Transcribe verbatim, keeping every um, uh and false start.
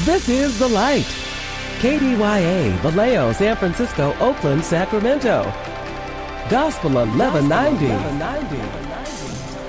This is The Light. K D Y A, Vallejo, San Francisco, Oakland, Sacramento. Gospel eleven ninety.